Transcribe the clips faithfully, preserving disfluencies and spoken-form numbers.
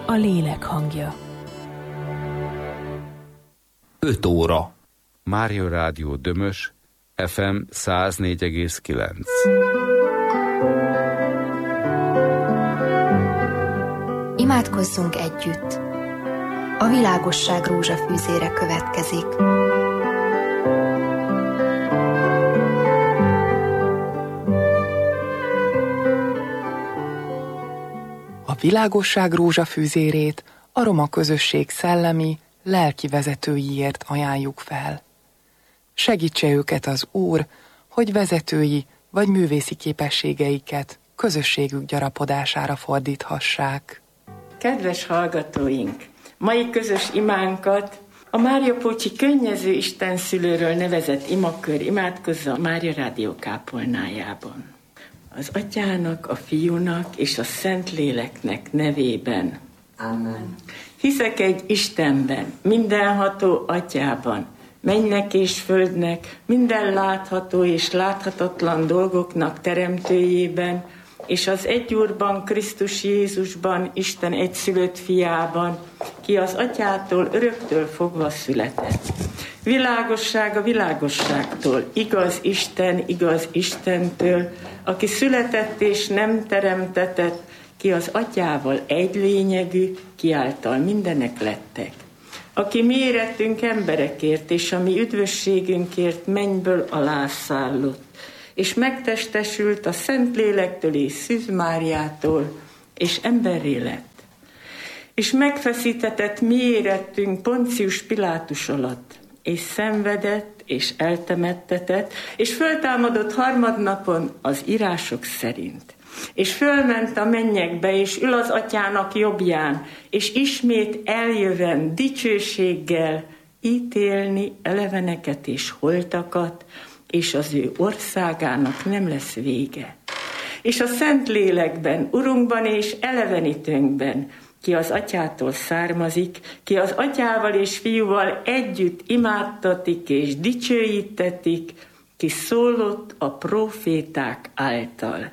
a lélek hangja. öt óra. Mária Rádió Dömös, ef em száz négy egész kilenc. Imádkozzunk együtt. A világosság rózsafűzére következik. A világosság rózsafűzérét a roma közösség szellemi, lelki vezetőiért ajánljuk fel. Segítse őket az Úr, hogy vezetői vagy művészi képességeiket közösségük gyarapodására fordíthassák. Kedves hallgatóink! Mai közös imánkat a Mária Pócsi Könnyező Istenszülőről nevezett imakör imádkozza a Mária Rádió kápolnájában. Az Atyának, a Fiúnak és a Szentléleknek nevében. Amen. Hiszek egy Istenben, mindenható Atyában, mennynek és földnek, minden látható és láthatatlan dolgoknak teremtőjében, és az egy Úrban, Krisztus Jézusban, Isten egyszülött fiában, ki az Atyától öröktől fogva született. Világosság a világosságtól, igaz Isten, igaz Istentől, aki született és nem teremtetett, ki az Atyával egy lényegű, ki által mindenek lettek. Aki mi érettünk emberekért, és a mi üdvösségünkért mennyből alászállott, és megtestesült a Szentlélektől és Szűz Máriától, és emberré lett. És megfeszítetett mi érettünk Poncius Pilátus alatt, és szenvedett, és eltemettetett, és föltámadott harmadnapon az írások szerint. És fölment a mennyekbe, és ül az Atyának jobbján, és ismét eljöven dicsőséggel ítélni eleveneket és holtakat, és az ő országának nem lesz vége. És a Szentlélekben, Urunkban és elevenítőnkben, ki az Atyától származik, ki az Atyával és Fiúval együtt imádtatik és dicsőítetik, ki szólott a próféták által.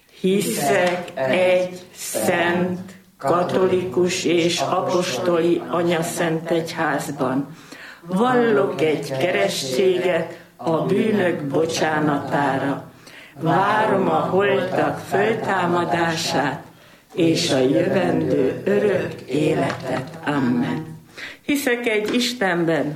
Hiszek egy szent, katolikus és apostoli anyaszent egyházban. Vallok egy keresztséget a bűnök bocsánatára. Várom a holtak föltámadását és a jövendő örök életet. Amen. Hiszek egy Istenben,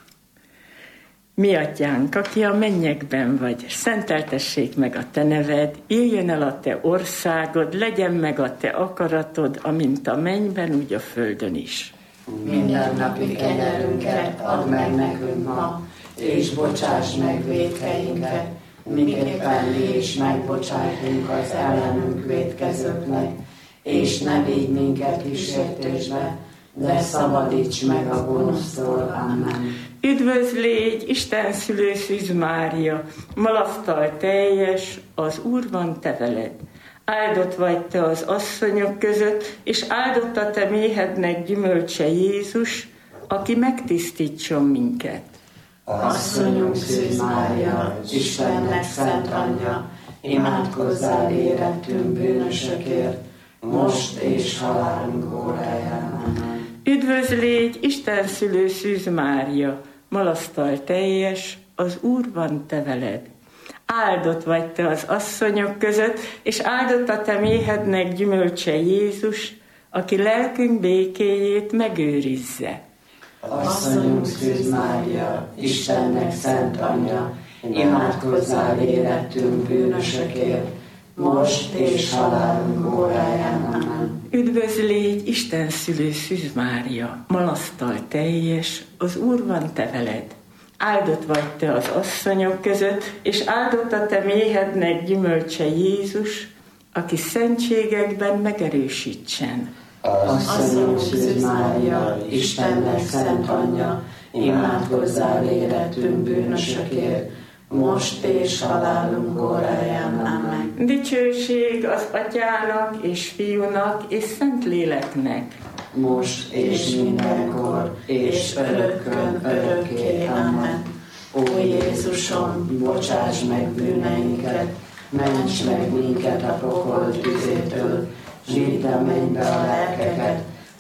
mi Atyánk, aki a mennyekben vagy, szenteltessék meg a te neved, jöjjön el a te országod, legyen meg a te akaratod, amint a mennyben, úgy a földön is. Minden napi kenyerünket add meg nekünk ma, és bocsáss meg vétkeinket, miképpen mi is megbocsájtunk az ellenünk vétkezőknek, és ne vigy minket kísértésbe, de szabadíts meg a gonosztól. Amen. Üdvözl légy, Isten szülő Szűz Mária, malasztal teljes, az Úr van te veled. Áldott vagy te az asszonyok között, és áldott a te méhednek gyümölcse Jézus, aki megtisztítson minket. Asszonyunk Szűz Mária, Istennek szent anyja, imádkozzál érettünk bűnösökért, most és halálunk óráján. Amen. Üdvözl légy, Isten szülő Szűz Mária, malasztal teljes, az Úr van te veled. Áldott vagy te az asszonyok között, és áldott a te méhednek gyümölcse Jézus, aki lelkünk békéjét megőrizze. Asszonyunk Szűz Mária, Istennek szent anyja, imádkozzál érettünk bűnösökért, most és halálunk óráján. Amen. Üdvözl légy, Isten szülő Szűz Mária, malasztal teljes, az Úr van te veled. Áldott vagy te az asszonyok között, és áldott a te méhednek gyümölcse Jézus, aki szentségekben megerősítsen. Asszonyunk Szűz Mária, Istennek szent anyja, imádkozzál érettünk bűnösökért, most és halálunk óráján. Amen. Dicsőség az Atyának és Fiúnak és Szentléleknek. Most és mindenkor, és örökkön örökké. Amen. Ó Jézusom, bocsáss meg bűneinket, ments meg minket a pokol tüzétől, zsídd a mennybe a lelkeket,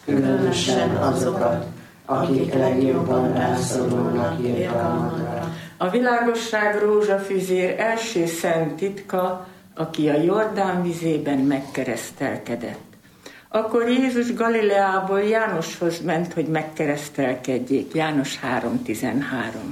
különösen azokat, akik legjobban rászorulnak irgalmadra. A világosság rózsafüzér első szent titka, aki a Jordán vizében megkeresztelkedett. Akkor Jézus Galileából Jánoshoz ment, hogy megkeresztelkedjék. János három tizenhárom.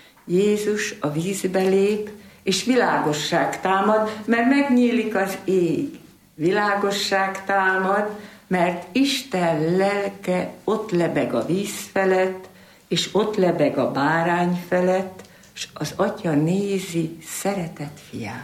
Jézus a vízbe lép, és világosság támad, mert megnyílik az ég. Világosság támad, mert Isten lelke ott lebeg a víz felett, és ott lebeg a bárány felett, és az Atya nézi szeretett fiát.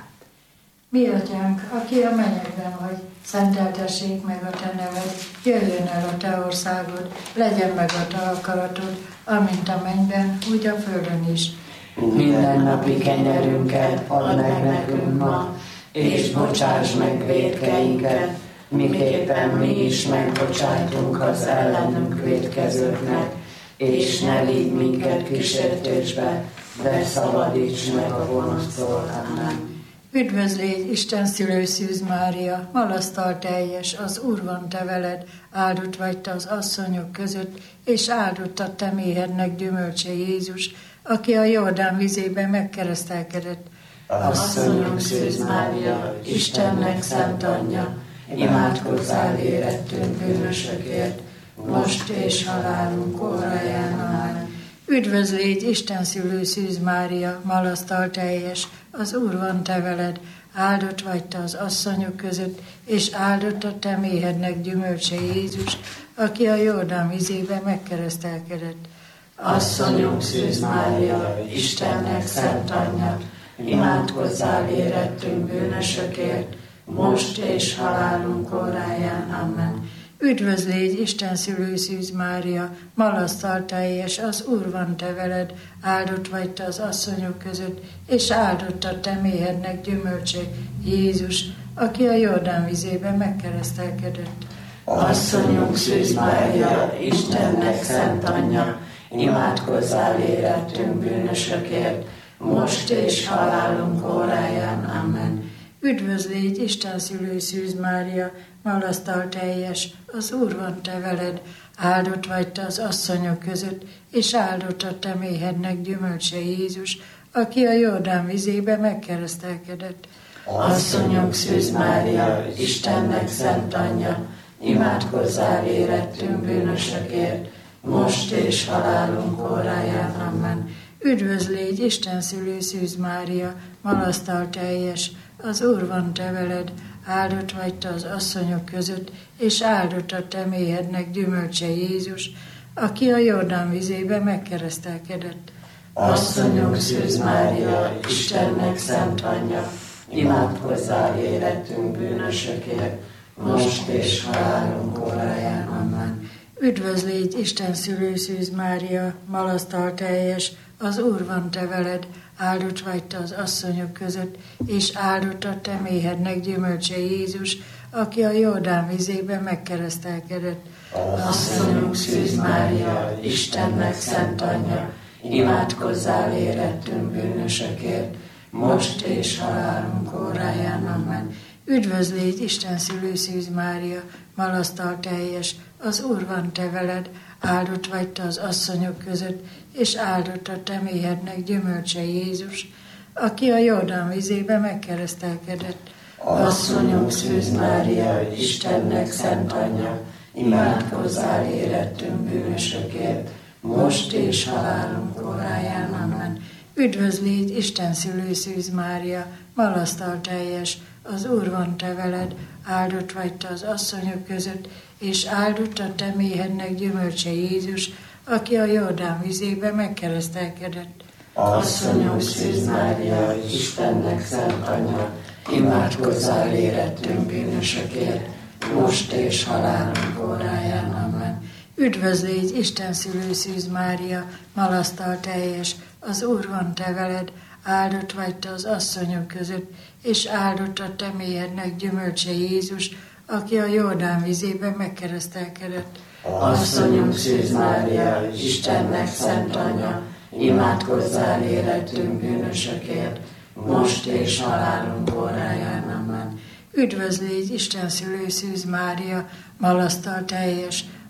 Mi atyánk, aki a mennyekben vagy, szenteltessék meg a te neved, jöjjön el a te országod, legyen meg a te akaratod, amint a mennyben, úgy a földön is. Minden napi kenyerünket add meg nekünk ma, és bocsáss meg vétkeinket, miképpen mi is megbocsájtunk az ellenünk vétkezőknek, és ne vigy minket kísértésbe, de szabadíts meg a gonosztól. Amen. Üdvözl légy, Isten szülő Szűz Mária, malasztal teljes, az Úr van te veled, áldott vagy te az asszonyok között, és áldott a te méhednek gyümölcse Jézus, aki a Jordán vizében megkeresztelkedett. Asszonyunk Szűz Mária, Istennek szent anyja, imádkozzál érettünk bűnösökért, most és halálunk óráján. Amen. Üdvözl légy, Isten szülő Szűz Mária, malasztal teljes, az Úr van te veled, áldott vagy te az asszonyok között, és áldott a te méhednek gyümölcse Jézus, aki a Jordán vizében megkeresztelkedett. Asszonyunk Szűz Mária, Istennek szent anyja, imádkozzál érettünk bűnösökért, most és halálunk óráján. Amen. Üdvözl légy, Isten szülő Szűz Mária, malasztal teljes, az Úr van te veled, áldott vagy te az asszonyok között, és áldott a te méhednek gyümölcse Jézus, aki a Jordán vizében megkeresztelkedett. Asszonyunk Szűz Mária, Istennek szent anyja, imádkozzál érettünk bűnösökért, most és halálunk óráján. Amen. Üdvözl légy, Isten szülő Szűz Mária, malasztal teljes, az Úr van te veled, áldott vagy te az asszonyok között, és áldott a te méhednek gyümölcse Jézus, aki a Jordán vizébe megkeresztelkedett. Asszonyunk Szűz Mária, Istennek szent anyja, imádkozzál érettünk bűnösökért, most és halálunk óráján. Amen. Üdvözl légy, Isten szülő Szűz Mária, malasztal teljes, az Úr van te veled, áldott vagy te az asszonyok között, és áldott a te méhednek gyümölcse Jézus, aki a Jordán vizébe megkeresztelkedett. Asszonyunk Szűz Mária, Istennek szent anyja, imádkozzál érettünk bűnösökért, most és halálunk óráján. Amen. Üdvözl légy, Isten szülő Szűz Mária, malasztal teljes, az Úr van te veled, áldott vagy te az asszonyok között, és áldott a te méhednek gyümölcse Jézus, aki a Jordán vizében megkeresztelkedett. Asszonyunk Szűz Mária, Istennek szent anyja, imádkozzál érettünk bűnösökért, most és halálunk óráján. Amen. Üdvözl légy, Isten szülő Szűz Mária, malasztal teljes, az Úr van te veled, áldott vagy te az asszonyok között, és áldott a te méhednek gyümölcse Jézus, aki a Jordán vizébe megkeresztelkedett. Asszonyunk Szűz Mária, Istennek szent anyja, imádkozzál érettünk bűnösökért, most és halálunk óráján. Amen. Üdvözl légy, Isten szülő Szűz Mária, malasztal teljes, az Úr van te veled, áldott vagy te az asszonyok között, és áldott a te méhednek gyümölcse Jézus, aki a Jordán vizébe megkeresztelkedett. Asszonyunk Szűz Mária, Istennek szent anyja, imádkozzál érettünk bűnösökért, most és halálunk óráján. Amen. Üdvözl légy, Isten szülő Szűz Mária, malasztal teljes, az Úr van te veled, áldott vagy te az asszonyok között, és áldott a te méhednek gyümölcse Jézus, aki a Jordán vizében megkeresztelkedett. Asszonyunk Szűz Mária, Istennek szent anyja, imádkozzál érettünk bűnösökért, most és halálunk óráján. Amen. Üdvözl légy, Isten szülő Szűz Mária, malasztal teljes,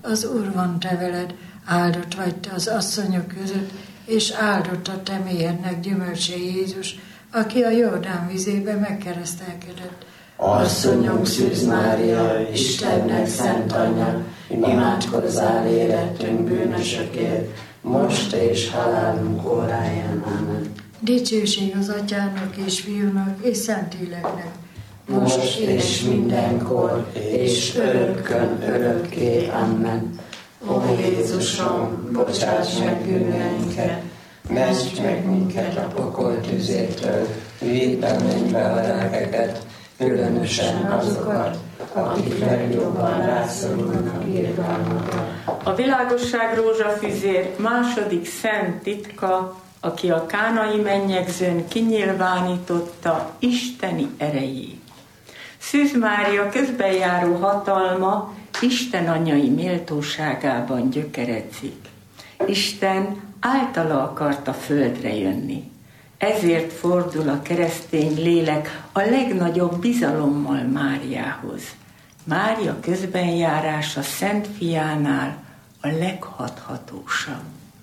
az Úr van te veled, áldott vagy te az asszonyok között, és áldott a te méhednek gyümölcse Jézus, aki a Jordán vizébe megkeresztelkedett. Asszonyunk Szűz Mária, Istennek szent anyja, imádkozzál érettünk bűnösökért, most és halálunk óráján. Amen. Dicsőség az Atyának és Fiúnak és Szentléleknek, most és mindenkor, és örökkön örökké. Amen. Ó Jézusom, bocsáss meg bűneinket, mentsd meg minket a pokol tüzétől, vidd a mennybe a lelkeket, különösen azokat, akik legjobban rászorulnak irgalmadra. A világosság rózsafüzér második szent titka, aki a kánai mennyegzőn kinyilvánította isteni erejét. Szűz Mária közbenjáró hatalma Isten anyai méltóságában gyökeredzik. Isten általa akart a földre jönni. Ezért fordul a keresztény lélek a legnagyobb bizalommal Máriához. Mária közbenjárása Szent Fiánál a leghathatósabb.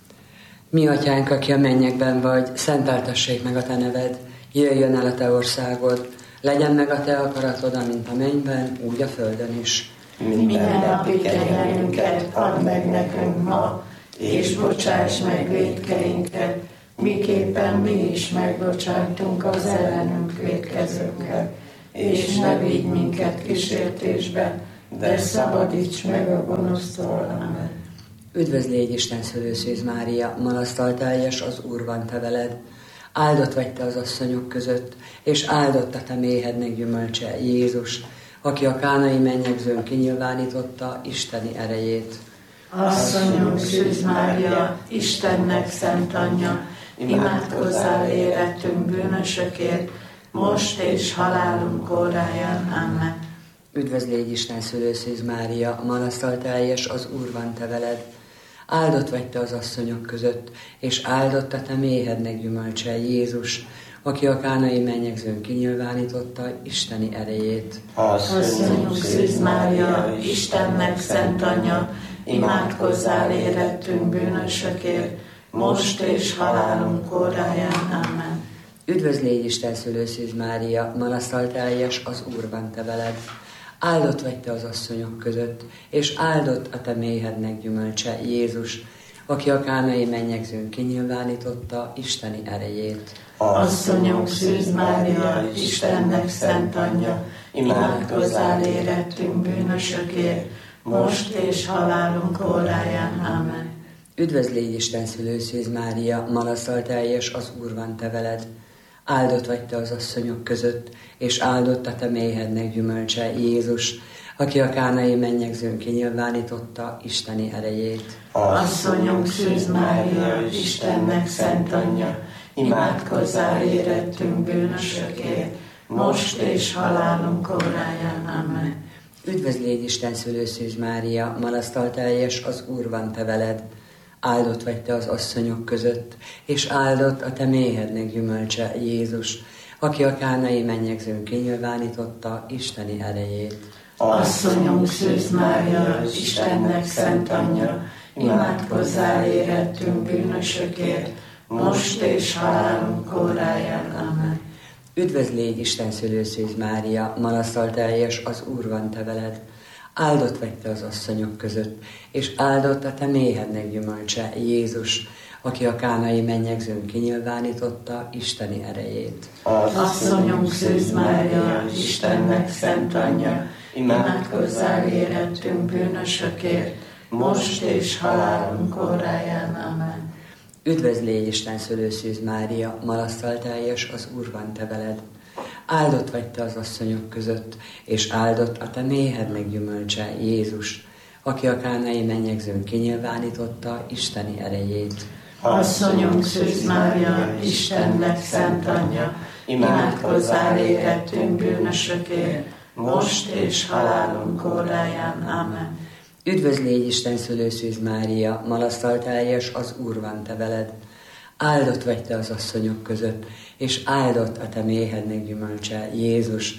Mi atyánk, aki a mennyekben vagy, szenteltessék meg a te neved, jöjjön el a te országod, legyen meg a te akaratod, amint a mennyben, úgy a földön is. Minden napi kenyerünket add meg nekünk ma, és bocsáss meg vétkeinket, miképpen mi is megbocsájtunk az ellenünk vétkezőknek, és ne vigy minket kísértésbe, de szabadíts meg a gonosztól. Amen. Üdvözl légy Isten szülő Szűz Mária, magasztalteljes, az Úr van te veled, áldott vagy te az asszonyok között, és áldott a te méhednek gyümölcse Jézus, aki a kánai mennyegzőn kinyilvánította isteni erejét. Asszonyunk Szűz Mária, Istennek szent anyja, imádkozzál érettünk bűnösökért, most és halálunk óráján. Amen. Üdvözl légy Isten szülő Szűz Mária, magasztalteljes, az Úr van te veled, áldott vagy te az asszonyok között, és áldott a te méhednek gyümölcse Jézus, aki a kánai mennyegzőn kinyilvánította isteni erejét. Asszonyunk Szűz Mária, Istennek szent anyja, imádkozzál érettünk bűnösökért, most és halálunk óráján. Amen. Üdvözl légy Isten szülő Szűz Mária, magasztalteljes, az Úr van te veled, áldott vagy te az asszonyok között, és áldott a te méhednek gyümölcse Jézus, aki a kánai mennyegzőn kinyilvánította isteni erejét. Asszonyunk Szűz Mária, Istennek szent anyja, imádkozzál érettünk bűnösökért, most és halálunk óráján. Amen. Üdvözl légy Isten szülő Szűz Mária, magasztalteljes, az Úr van te veled, áldott vagy te az asszonyok között, és áldott a te méhednek gyümölcse Jézus, aki a kánai mennyegzőn kinyilvánította isteni erejét. Asszonyunk Szűz Mária, Istennek szent anyja, imádkozzál érettünk bűnösökért, most és halálunk óráján. Amen. Üdvözl légy Isten szülő Szűz Mária, magasztalteljes, az Úr van te veled, áldott vagy te az asszonyok között, és áldott a te méhednek gyümölcse Jézus, aki a kánai mennyegzőn kinyilvánította isteni erejét. Asszonyunk Szűz Mária, Istennek szent anyja, imádkozzál érettünk bűnösökért, most és halálunk óráján. Amen. Üdvözl légy Isten szülő Szűz Mária, magasztalteljes, az Úr van te veled, áldott vagy te az asszonyok között, és áldott a te méhednek gyümölcse Jézus, aki a kánai mennyegzőn kinyilvánította isteni erejét. Asszonyunk Szűz Mária, Istennek szent anyja, imádkozzál érettünk bűnösökért, most és halálunk óráján. Amen. Üdvözl légy Isten szülő Szűz Mária, magasztalteljes, az Úr van te veled, áldott vagy te az asszonyok között, és áldott a te méhednek gyümölcse Jézus, aki a kánai mennyegzőn kinyilvánította isteni erejét. Asszonyunk Szűz Mária, Istennek szent anyja, imádkozzál érettünk bűnösökért, most és halálunk óráján. Amen. Üdvözl légy Isten szülő Szűz Mária, magasztalteljes, az Úr van te veled, áldott vagy te az asszonyok között, és áldott a te méhednek gyümölcse Jézus,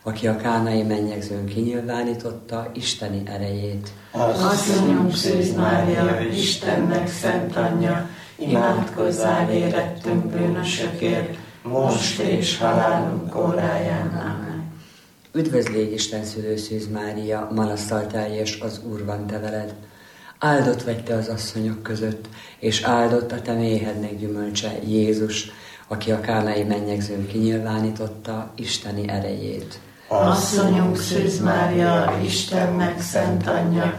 aki a kánai mennyegzőn kinyilvánította isteni erejét. Asszonyunk Szűz Mária, Istennek szent anyja, imádkozzál érettünk bűnösökért, most és halálunk óráján. Amen. Üdvözl légy Isten szülő Szűz Mária, malasztal teljes, az Úr van te veled. Áldott vagy te az asszonyok között, és áldott a te méhednek gyümölcse, Jézus, aki a kánai mennyegzőn kinyilvánította isteni erejét. Asszonyunk Szűz Mária, Istennek szent anyja,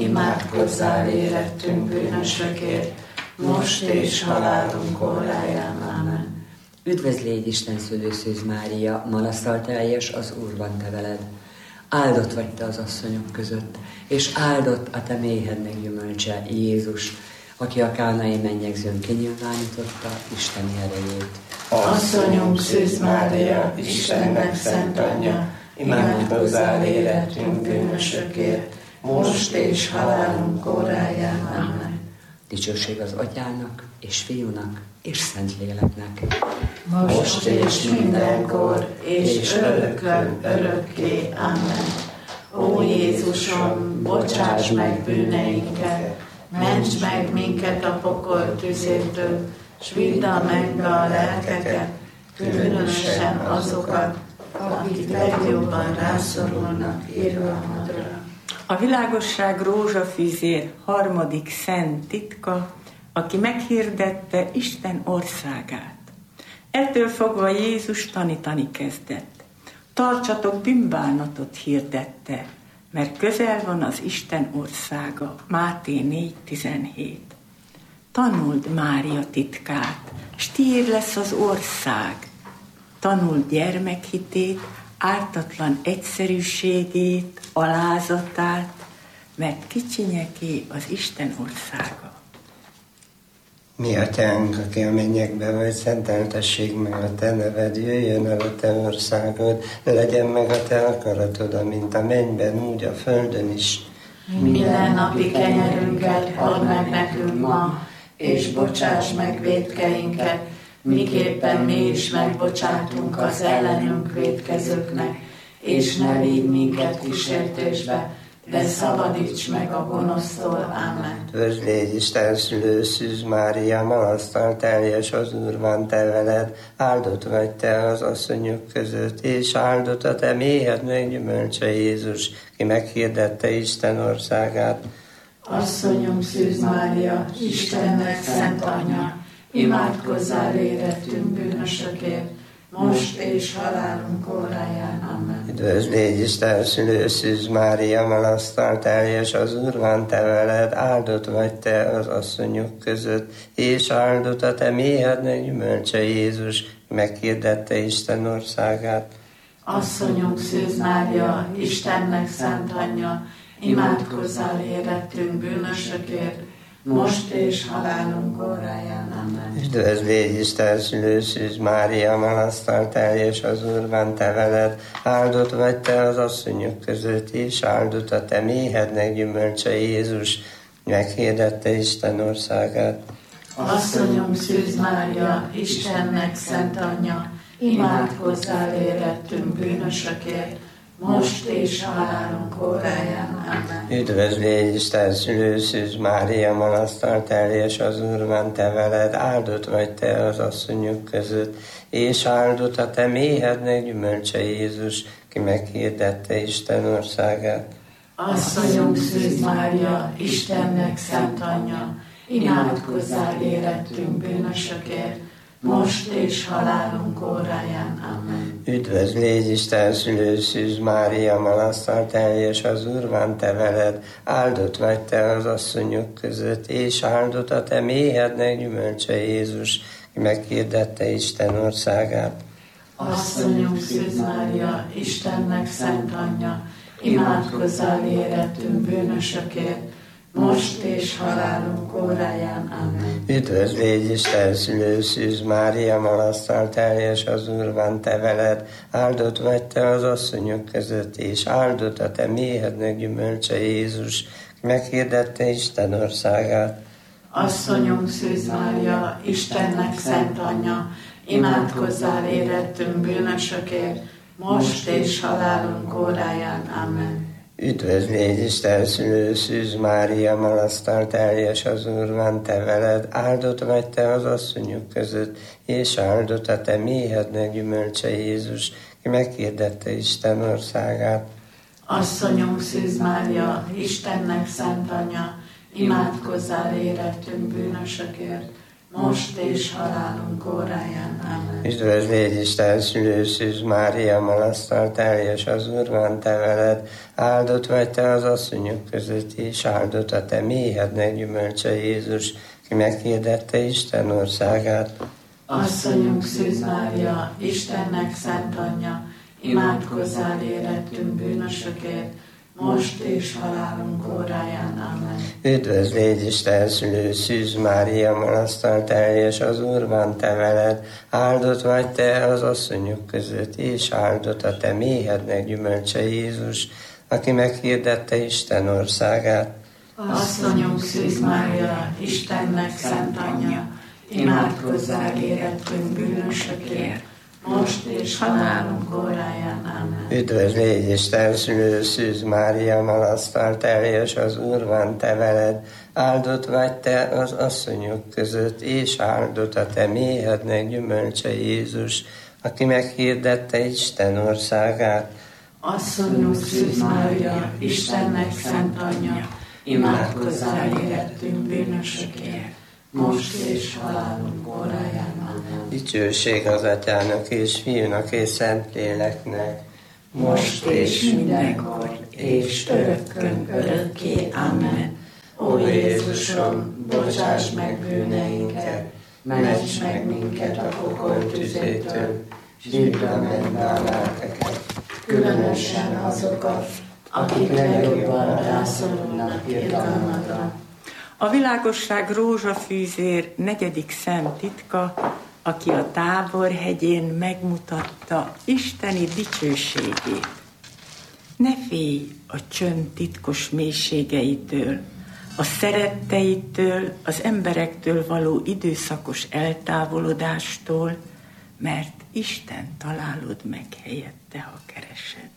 imádkozzál érettünk bűnösökért, most és halálunk óráján. Amen. Üdvözl légy Isten szülő Szűz Mária, malasztal teljes, az Úr van te veled. Áldott vagy te az asszonyok között, és áldott a te méhednek gyümölcse, Jézus, aki a kánai mennyegzőn kinyilvánította isteni erejét. Asszonyunk Szűz Mária, Istennek szent anyja, imádkozzál érettünk bűnösökért, most és halálunk óráján. Amen. Dicsőség az Atyának, és Fiúnak, és Szentléleknek. Most és mindenkor, és örökkön örökké. Amen. Ó Jézusom, bocsáss meg bűneinket, ments meg minket a pokol tüzétől, s vidd a mennybe a lelkeket, különösen azokat, akik legjobban rászorulnak irgalmadra. A világosság rózsafűzér harmadik szent titka, aki meghirdette Isten országát. Ettől fogva Jézus tanítani kezdett. Tartsatok bűnbánatot, hirdette, mert közel van az Isten országa. Máté négy tizenhét. Tanuld Mária titkát, s tiéd lesz az ország. Tanuld gyermekhitét, ártatlan egyszerűségét, alázatát, mert kicsinyeké az Isten országa. Mi atyánk, aki a mennyekben vagy, szenteltessék meg a te neved, jöjjön el a te országod, legyen meg a te akaratod, amint a mennyben, úgy a földön is. Minden napi kenyerünket add meg nekünk ma, és bocsáss meg vétkeinket, miképpen mi is megbocsátunk az ellenünk vétkezőknek, és ne vigy minket kísértésbe, de szabadíts meg a gonosztól. Amen. Üdvözl légy Isten szülő Szűz Mária, malasztal teljes, az Úr van te veled, áldott vagy te az asszonyok között, és áldott a te méhednek gyümölcse, Jézus, ki meghirdette Isten országát. Asszonyom Szűz Mária, Istennek szent anyja, imádkozzál érettünk bűnösökért, most és halálunk óráján. Amen. Üdvözl légy Isten szülő Szűz Mária, malasztal teljes, az Úr van te veled, áldott vagy te az asszonyok között, és áldott a te méhednek gyümölcse, Jézus, meghirdette Isten országát. Asszonyunk Szűz Mária, Istennek szent anyja, imádkozzál érettünk bűnösökért, most és halálunk óráján. Amen. Üdvözl légy Isten szülő Szűz Mária, malasztal teljes, az Úr van te veled, áldott vagy te az asszonyok között, és áldott a te méhednek gyümölcse, Jézus, meghirdette Isten országát. Asszonyom Szűz Mária, Istennek szent anyja, imádkozzál érettünk bűnösökért, most és halálunk óráján. Amen. Üdvözl légy Isten szülő Szűz Mária, malasztal teljes, az Úr van te veled, áldott vagy te az asszonyok között, és áldott a te méhednek gyümölcse, Jézus, ki meghirdette Isten országát. Asszonyunk Szűz Mária, Istennek szent anyja, imádkozzál érettünk bűnösökért, most és halálunk óráján. Amen. Üdvözl légy Isten szülő Szűz Mária, malasztal teljes, az Úr van te veled, áldott vagy te az asszonyok között, és áldott a te méhednek gyümölcse, Jézus, ki meghirdette Isten országát. Asszonyunk Szűz Mária, Istennek szent anyja, imádkozzál érettünk bűnösökért, most és halálunk óráján. Amen. Üdvözl légy Isten szülő Szűz Mária, malasztal teljes, az Úr van te veled, áldott vagy te az asszonyok között, és áldott a te méhednek gyümölcse, Jézus, meghirdette Isten országát. Asszonyunk Szűz Mária, Istennek szent anyja, imádkozzál érettünk bűnösökért, most és halálunk óráján. Amen. Üdvözl légy Isten szülő, Szűz Mária, malasztal teljes az Úr van te veled, áldott vagy te az asszonyok között, és áldott a te méhednek gyümölcse Jézus, ki meghirdette Isten országát. Asszonyunk Szűz Mária, Istennek szent anyja, imádkozzál érettünk bűnösökért, most és halálunk óráján. Amen. Üdvözl légy Isten szülő, Szűz Mária, malasztal teljes az Úr van te veled, áldott vagy te az asszonyok között, és áldott a te méhednek gyümölcse Jézus, ki meghirdette Isten országát. Asszonyunk Szűz Mária, Istennek szent anyja, imádkozzál érettünk bűnösökért, most és halálunk óráján. Amen. Üdvözl légy Isten szülő, Szűz Mária, malasztal teljes az Úr van te veled, áldott vagy te az asszonyok között, és áldott a te méhednek gyümölcse Jézus, aki meghirdette Isten országát. Asszonyunk Szűz Mária, Istennek szent anyja, imádkozzál érettünk bűnösökért, most és halálunk óráján. Amen. Üdvözl légy Isten szülő, Szűz Mária, malasztal teljes az Úr van te veled, áldott vagy te az asszonyok között, és áldott a te méhednek gyümölcse Jézus, aki meghirdette Isten országát. Asszonyunk Szűz Mária, Istennek szent anyja, imádkozzál érettünk bűnösökért, most és halálunk óráján. Amen. Dicsőség az Atyának és Fiúnak és Szentléleknek, most és mindenkor, és örökkön örökké. Amen. Ó Jézusom, bocsáss meg bűneinket, ments meg minket a pokol tüzétől, hívd a mennybe a lelkeket, különösen azokat, akik legjobban rászorulnak irgalmadra. A világosság rózsafűzér negyedik szent titka, aki a Tábor hegyén megmutatta isteni dicsőségét. Ne félj a csönd titkos mélységeitől, a szeretteitől, az emberektől való időszakos eltávolodástól, mert Isten találod meg helyette, ha keresed.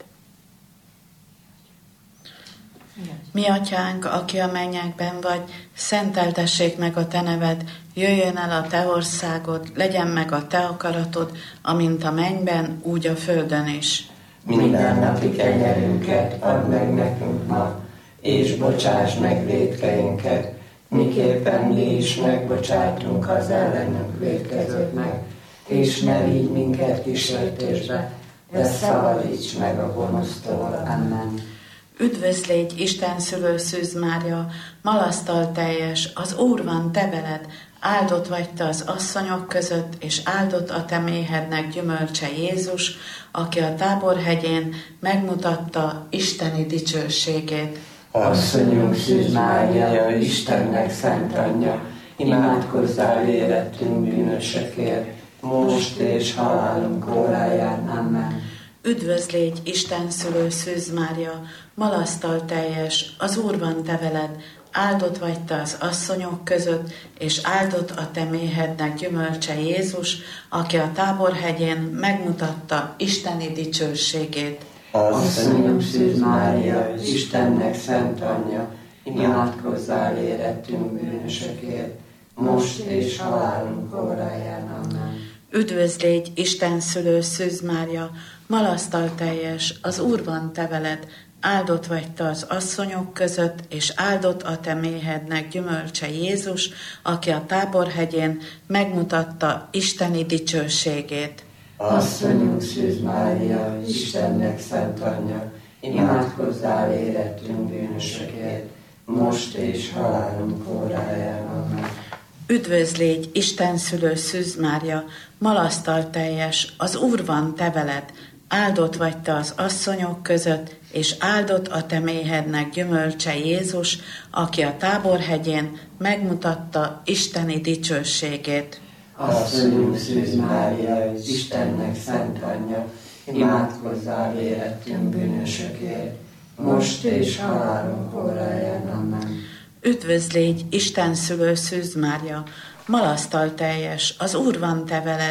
Mi atyánk, aki a mennyekben vagy, szenteltessék meg a te neved, jöjjön el a te országod, legyen meg a te akaratod, amint a mennyben, úgy a földön is. Mindennapi kenyerünket add meg nekünk ma, és bocsáss meg vétkeinket, miképpen mi is megbocsátunk az ellenünk vétkezőknek, és ne vigy minket kísértésbe, de szabadíts meg a gonosztól. Amen. Üdvözl légy, Isten szülő Szűz Mária, malasztal teljes, az Úr van te veled, áldott vagy te az asszonyok között, és áldott a te méhednek gyümölcse Jézus, aki a Tábor hegyén megmutatta isteni dicsőségét. Asszonyunk Szűz Mária, Istennek szent anyja, imádkozzál érettünk bűnösökért, most és halálunk óráján. Amen. Üdvözl légy, Isten szülő Szűz Mária, malasztal teljes, az Úr van te veled, áldott vagy te az asszonyok között, és áldott a te méhednek gyümölcse Jézus, aki a Tábor hegyén megmutatta isteni dicsőségét. Asszonyunk Szűz Mária, Istennek szent anyja, imádkozzál érettünk bűnösökért, most és halálunk óráján. Amen. Üdvözl légy, Isten szülő Szűz Mária, malasztal teljes, az Úr van te veled, áldott vagy te az asszonyok között, és áldott a te méhednek gyümölcse Jézus, aki a Tábor hegyén megmutatta isteni dicsőségét. Asszonyunk Szűz Mária, Istennek szent anyja, imádkozzál érettünk bűnösökért, most és halálunk óráján. Amen. Üdvözl légy, Isten szülő Szűz Mária, malasztal teljes, az Úr van te veled, áldott vagy te az asszonyok között, és áldott a te méhednek gyümölcse Jézus, aki a Tábor hegyén megmutatta isteni dicsőségét. Asszonyunk Szűz Mária, Istennek szent anyja, imádkozzál érettünk bűnösökért, most és halálunk óráján. Amen. Üdvözl légy, Isten szülő Szűz Mária, malasztal teljes, az Úr van te veled,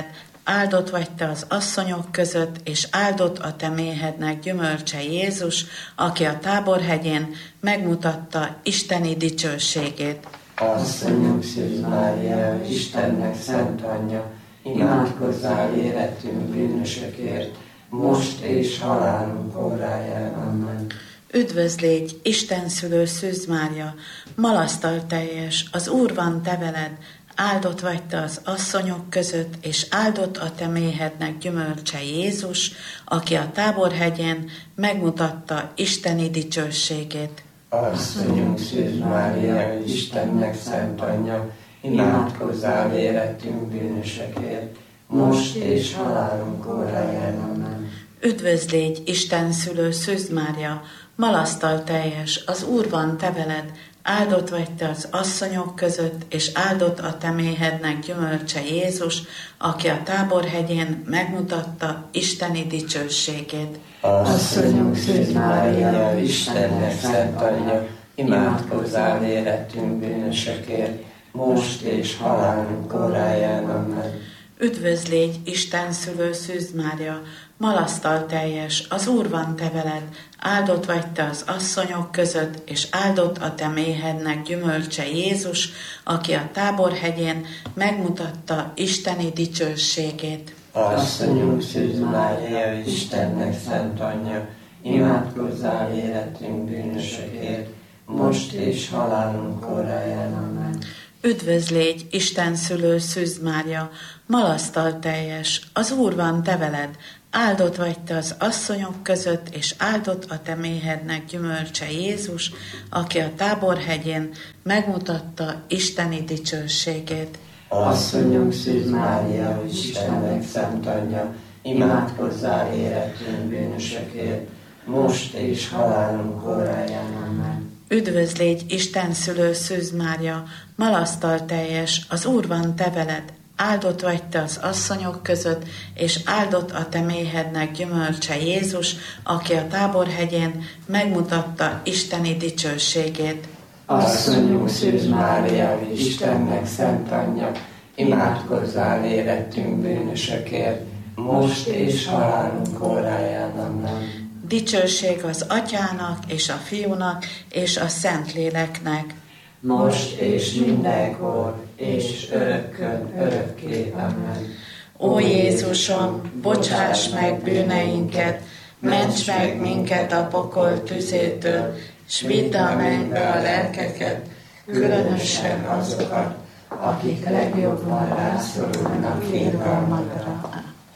áldott vagy te az asszonyok között, és áldott a te méhednek gyümölcse Jézus, aki a Táborhegyén megmutatta isteni dicsőségét. Asszonyunk Szűz Mária, Istennek szent anyja, imádkozzál érettünk bűnösökért, most és halálunk óráján. Amen. Üdvözl légy, Isten szülő Szűz Mária, malasztal teljes, az Úr van te veled, áldott vagy te az asszonyok között, és áldott a te méhednek gyümölcse Jézus, aki a Táborhegyén megmutatta isteni dicsőségét. Asszonyunk Szűz Mária, Istennek szent anyja, imádkozzál érettünk bűnösökért, most és halálunk óráján. Amen. Üdvözl légy, Isten szülő Szűz Mária, malasztal teljes, az Úr van te veled, áldott vagy te az asszonyok között, és áldott a te méhednek gyümölcse Jézus, aki a Táborhegyén megmutatta isteni dicsőségét. Asszonyunk Szűz Mária, Istennek szent anyja, imádkozzál érettünk bűnösökért, most és halálunk óráján. Amen. Üdvözl légy, Isten szülő Szűz Mária, malasztal teljes, az Úr van te veled, áldott vagy te az asszonyok között, és áldott a te méhednek gyümölcse Jézus, aki a Táborhegyén megmutatta isteni dicsőségét. Asszonyunk Szűz Mária, Istennek szent anyja, imádkozzál érettünk bűnösökért, most és halálunk óráján. Amen. Üdvözl légy, Isten szülő Szűz Mária, malasztal teljes, az Úr van te veled, áldott vagy te az asszonyok között, és áldott a te méhednek gyümölcse Jézus, aki a Táborhegyén megmutatta isteni dicsőségét. Asszonyunk Szűz Mária, Istennek szent anyja, imádkozzál érettünk bűnösökért, most és halálunk óráján. Amen. Üdvözl légy, Isten szülő Szűz Mária, malasztal teljes, az Úr van te veled, áldott vagy te az asszonyok között, és áldott a te méhednek gyümölcse Jézus, aki a Táborhegyén megmutatta isteni dicsőségét. Asszonyunk Szűz Mária, Istennek szent anyja, imádkozzál érettünk bűnösökért, most és halálunk óráján. Amen. Dicsőség az Atyának, és a Fiúnak, és a Szentléleknek, most és mindenkor, és örökkön örökké. Amen. Ó Jézusom, bocsáss meg bűneinket, ments meg minket a pokol tüzétől, s vidd a mennybe a lelkeket, különösen azokat, akik legjobban rászorulnak irgalmadra.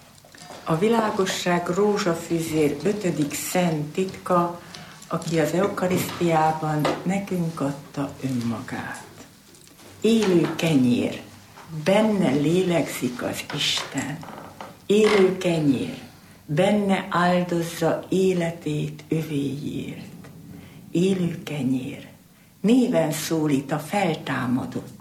A világosság rózsafüzér ötödik szent titka, aki az eukarisztiában nekünk adta önmagát. Élő kenyér, benne lélegzik az Isten. Élő kenyér, benne áldozza életét övéért. Élő kenyér, néven szólít a feltámadott.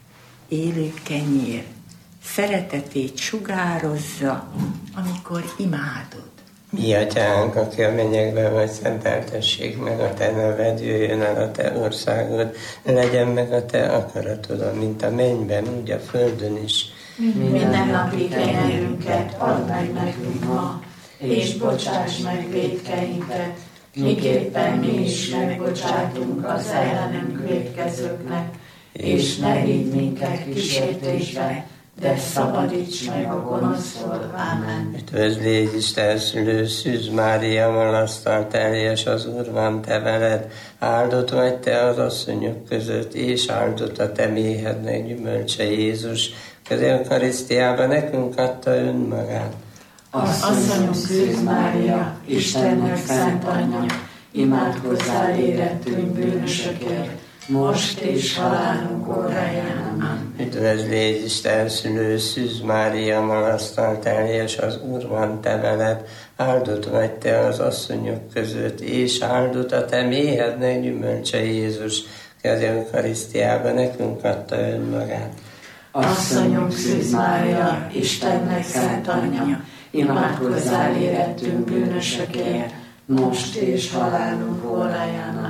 Élő kenyér, szeretetét sugározza, amikor imádod. Mi atyánk, aki a mennyekben vagy, szenteltessék meg a te neved, jöjjön el a te országod, legyen meg a te akaratod, mint a mennyben, úgy a földön is. Minden napi kenyerünket add meg nekünk ma, és bocsáss meg vétkeinket, miképpen mi is megbocsátunk az ellenünk vétkezőknek, és ne vigy minket kísértésbe, de szabadíts meg a gonosztól. Amen. Üdvözl légy, Isten szülő Szűz Mária, malasztal teljes, az Úr van te veled, áldott vagy te az asszonyok között, és áldott a te méhednek gyümölcse Jézus, az eukarisztiában nekünk adta önmagát. Asszonyunk Szűz Mária, Istennek szent anyja, imádkozzál érettünk bűnösökért, most és halálunk óráján. Amen. Üdvözl légy, Isten szülő Szűz Mária, malasztal teljes, az Úr van te veled, áldott vagy te az asszonyok között, és áldott a te méhednek gyümölcse Jézus, az eukarisztiában nekünk adta önmagát. Asszonyunk Szűz Mária, Istennek szent anyja, imádkozzál érettünk bűnösökért, most és halálunk óráján. Amen.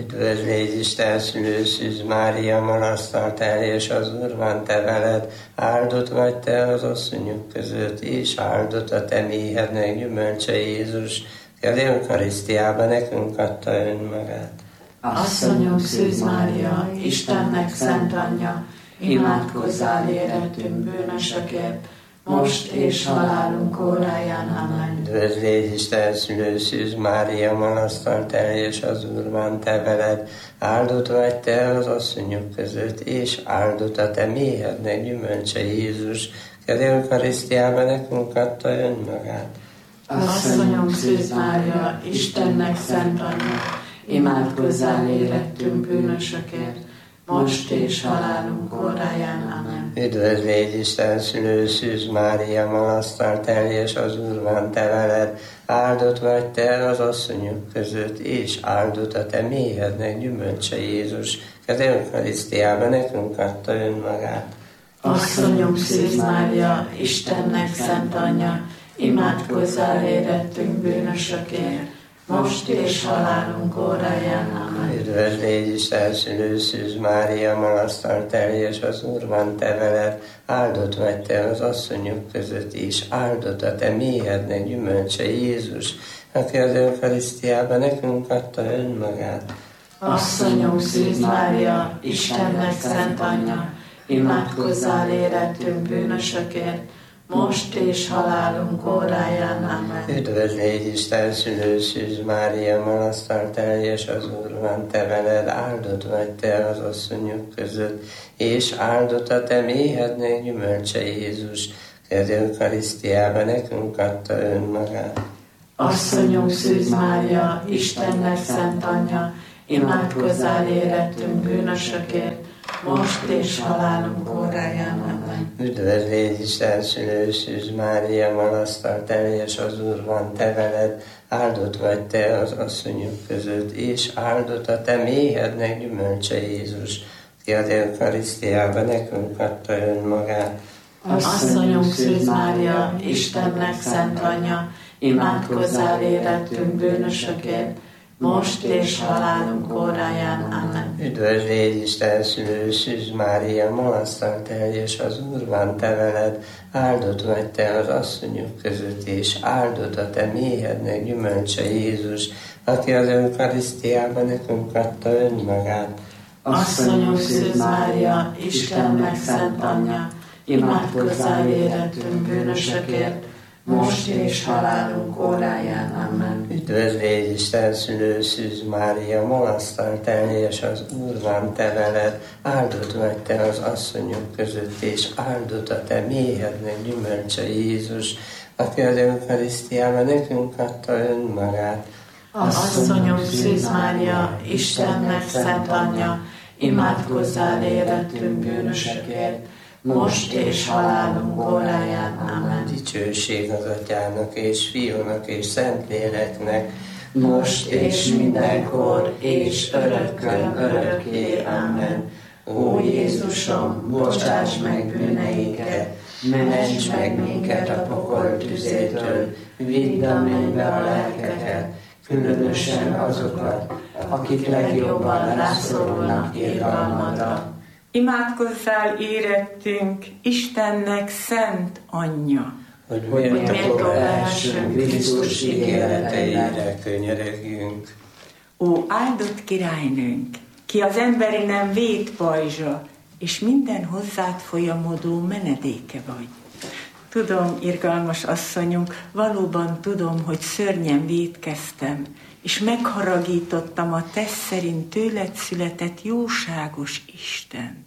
Üdvözl légy Isten szülő Szűz Mária, malasztal teljes az Úr van te veled, áldott vagy te az asszonyok között, és áldott a te méhednek gyümölcse Jézus, ki az Eucharisztiában nekünk adta önmagát. Asszonyom Szűz Mária, Istennek szent anyja, imádkozzál érettünk bűnösökért, most és halálunk óráján. Amen. Üdvözl légy Isten szülő Szűz Mária, malasztal teljes az Úr van te veled, áldott vagy te az asszonyok között, és áldott a te méhednek gyümölcse Jézus, ki az Eucharisztiában nekünk adta önmagát. Asszonyom Szűz Mária, Istennek szent anyja, imádkozzál érettünk bűnösökért, most és halálunk óráján. Amen. Üdvözl légy Isten szülő Szűz Mária, malasztal teljes az Úr van te veled, áldott vagy te az asszonyok között, és áldott a te méhednek gyümölcse Jézus, ki az Eucharisztiában nekünk adta önmagát. Asszonyom Szűz Mária, Istennek szent anyja, imádkozzál érettünk bűnösökért, most és halálunk óráján. Amen. Üdvözl légy Isten szülő Szűz Mária, malasztal teljes az Úr van te veled, áldott vagy te az asszonyok között, és áldott a te méhednek gyümölcse Jézus, aki az Eucharisztiában nekünk adta önmagát. Asszonyom Szűz Mária, Istennek szent anyja, imádkozzál érettünk bűnösökért, most és halálunk óráján. Amen. Üdvözl légy Isten szülő Szűz Mária, malasztal teljes az Úr van te veled, áldott vagy te az asszonyok között, és áldott a te méhednek gyümölcse Jézus, ki az Eucharisztiában nekünk adta önmagát. Asszonyom Szűz Mária, Istennek szent anyja, imádkozzál érettünk bűnösökért, most és halálunk óráján. Amen. Üdvözl légy Isten szülő Szűz Mária, malasztal teljes az Úr van te veled, áldott vagy te az asszonyok között, és áldott a te méhednek gyümölcse Jézus, ki az Eucharisztiában nekünk adta önmagát. Asszonyom Szűz Mária, Istennek szent anyja, imádkozzál érettünk bűnösökért, most és halálunk óráján. Amen. Üdvözl légy Isten szülő Szűz Mária, malasztal teljes az Úr van te veled, áldott vagy te az asszonyok között, és áldott a te méhednek gyümölcse Jézus, aki az Eucharisztiában nekünk adta önmagát. Asszonyom Szűz Mária, Istennek szent anyja, imádkozzál érettünk bűnösökért, most és halálunk óráján. Amen. Üdvözl légy Isten szülő Szűz Mária, malasztal teljes az Úr van te veled, áldott vagy te az asszonyok között, és áldott a te méhednek gyümölcse Jézus, aki az Eucharisztiában nekünk adta önmagát. Asszonyom Szűz Mária, Istennek szent anyja, imádkozzál érettünk bűnösökért, most és halálunk óráján. Amen. Dicsőség az Atyának és Fiúnak és Szentléleknek, most és mindenkor és örökkön örökké. Amen. Ó Jézusom, bocsáss meg bűneinket, ments meg minket a pokol tüzétől, vidd a mennybe a lelkeket, különösen azokat, akik legjobban rászorulnak irgalmadra. Imádkozzál érettünk Istennek szent anyja, hogy méltó lehessünk Krisztus ígéreteire könyörögjünk. Ó áldott királynőnk, ki az emberi nem vétpajzsa, és minden hozzád folyamodó menedéke vagy. Tudom, irgalmas asszonyunk, valóban tudom, hogy szörnyen vétkeztem, és megharagítottam a tesz szerint tőled született jóságos Istent.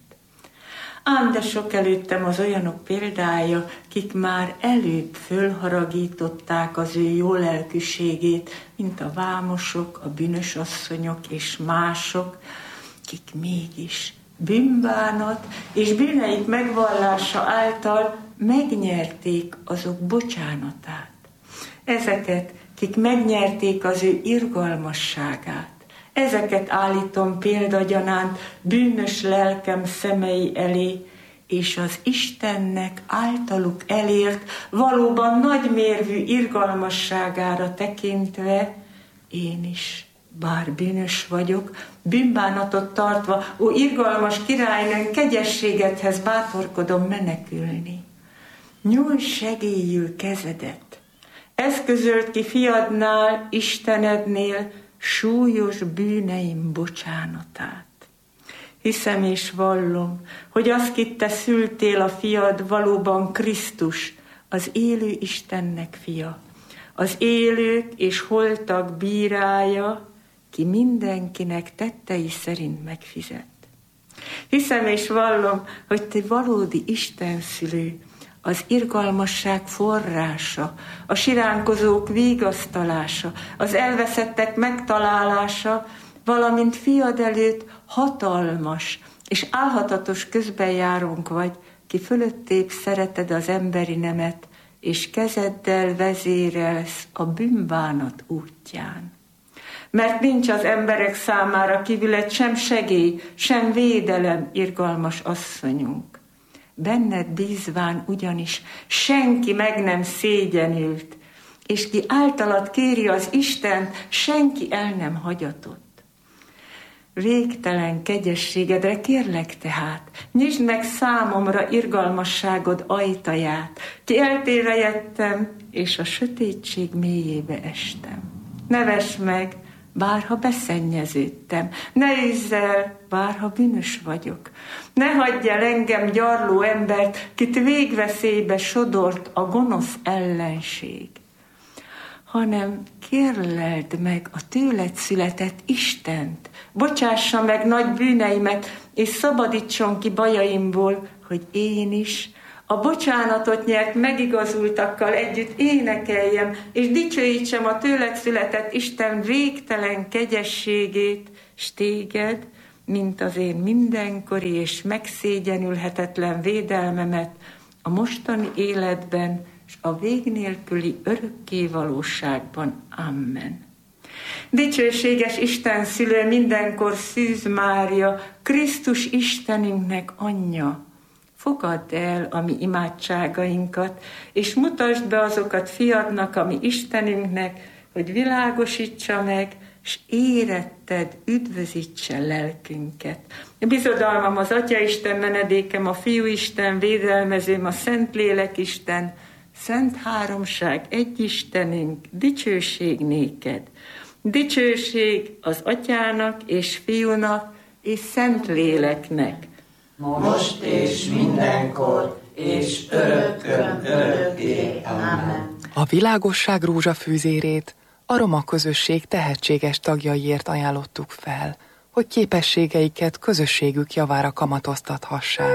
Ám de sok előttem az olyanok példája, kik már előbb fölharagították az ő jó lelkűségét, mint a vámosok, a bűnös asszonyok és mások, kik mégis bűnbánat és bűneik megvallása által megnyerték azok bocsánatát. Ezeket, kik megnyerték az ő irgalmasságát, ezeket állítom példagyanánt bűnös lelkem szemei elé, és az Istennek általuk elért, valóban nagymérvű irgalmasságára tekintve én is bár bűnös vagyok, bűnbánatot tartva, ó irgalmas királynőn, kegyességedhez bátorkodom menekülni. Nyújts segélyül kezedet, eszközölt ki fiadnál, Istenednél súlyos bűneim bocsánatát. Hiszem és vallom, hogy az, kit te szültél, a fiad, valóban Krisztus, az élő Istennek fia, az élők és holtak bírája, ki mindenkinek tettei szerint megfizet. Hiszem és vallom, hogy te valódi Istenszülő, az irgalmasság forrása, a siránkozók vigasztalása, az elveszettek megtalálása, valamint fiad előtt hatalmas és álhatatos közbenjárónk vagy, ki fölöttébb szereted az emberi nemet, és kezeddel vezérelsz a bűnbánat útján. Mert nincs az emberek számára kívüled sem segély, sem védelem, irgalmas asszonyunk. Benned bízván ugyanis senki meg nem szégyenült, és ki általad kéri az Istent, senki el nem hagyatott. Végtelen kegyességedre kérlek tehát, nyisd meg számomra irgalmasságod ajtaját, ki eltérre jöttem, és a sötétség mélyébe estem. Ne vess meg, bárha beszennyeződtem, ne üzz el, bárha bűnös vagyok. Ne hagyj el engem, gyarló embert, kit végveszélybe sodort a gonosz ellenség, hanem kérleld meg a tőled született Istent, bocsássa meg nagy bűneimet, és szabadítson ki bajaimból, hogy én is a bocsánatot nyert megigazultakkal együtt énekeljem, és dicsőítsem a tőled született Isten végtelen kegyességét, s téged, mint az én mindenkori és megszégyenülhetetlen védelmemet a mostani életben, és a vég nélküli örökké valóságban. Amen. Dicsőséges Isten szülő, mindenkor Szűz Mária, Krisztus Istenünknek anyja, fogadd el a mi imádságainkat, és mutasd be azokat fiadnak, a mi Istenünknek, hogy világosítsa meg, s éretted üdvözítse lelkünket. Bizodalmam az Atyaisten, menedékem, a Fiúisten, védelmezőm, a Szentlélekisten, Szent Háromság, egy Istenünk, dicsőség néked. Dicsőség az Atyának és Fiúnak és Szentléleknek. Most és mindenkor, és örökkön örökké. Amen. A világosság rózsafűzérét a roma közösség tehetséges tagjaiért ajánlottuk fel, hogy képességeiket közösségük javára kamatoztathassák.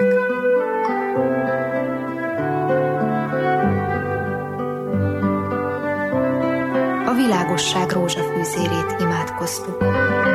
A világosság rózsafűzérét imádkoztuk.